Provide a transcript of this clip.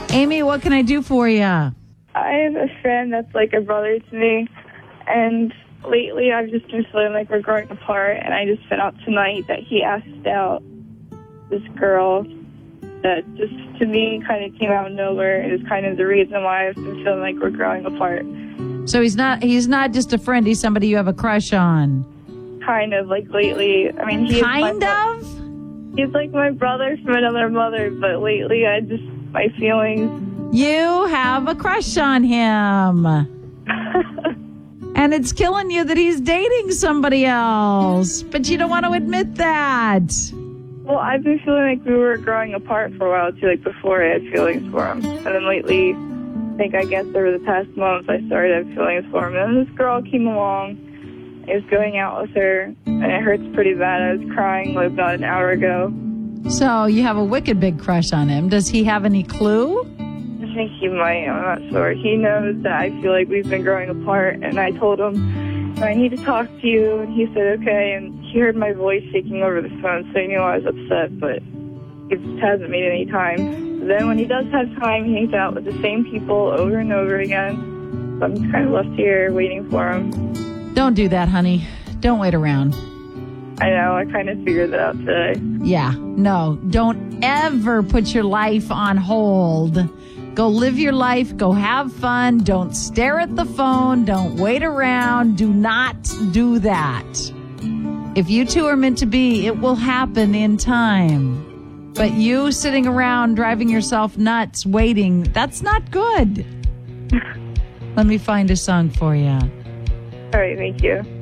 Amy, what can I do for you? I have a friend that's like a brother to me, and lately I've just been feeling like we're growing apart, and I just found out tonight that he asked out this girl that just, to me, kind of came out of nowhere and is kind of the reason why I've been feeling like we're growing apart. So he's not just a friend, he's somebody you have a crush on. Kind of, like lately. I mean, he's He's like my brother from another mother, but lately my feelings. You have a crush on him. And it's killing you that he's dating somebody else. But you don't want to admit that. Well, I've been feeling like we were growing apart for a while, too, like before I had feelings for him. And then lately, I guess over the past month, I started having feelings for him. And then this girl came along. I was going out with her, and it hurts pretty bad. I was crying like about an hour ago. So you have a wicked big crush on him. Does he have any clue? I think he might. I'm not sure. He knows that I feel like we've been growing apart, and I told him, I need to talk to you, and he said, okay, and he heard my voice shaking over the phone, so he knew I was upset, but he just hasn't made any time. Then when he does have time, he hangs out with the same people over and over again, so I'm just kind of left here waiting for him. Don't do that, honey. Don't wait around. I know. I kind of figured that out today. Yeah. No. Don't ever put your life on hold. Go live your life. Go have fun. Don't stare at the phone. Don't wait around. Do not do that. If you two are meant to be, it will happen in time. But you sitting around driving yourself nuts waiting, that's not good. Let me find a song for you. All right, thank you.